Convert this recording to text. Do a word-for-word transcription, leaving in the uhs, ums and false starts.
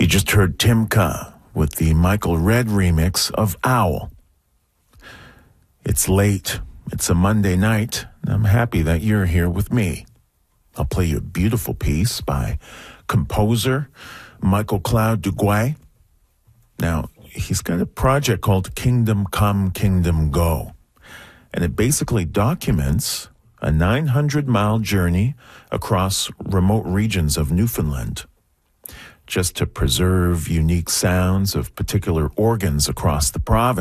You just heard Timka with the Michael Redd remix of Owl. It's late. It's a Monday night, and I'm happy that you're here with me. I'll play you a beautiful piece by composer Michael Cloud Duguay. Now, he's got a project called Kingdom Come, Kingdom Go, and it basically documents a nine hundred mile journey across remote regions of Newfoundland, just to preserve unique sounds of particular organs across the province.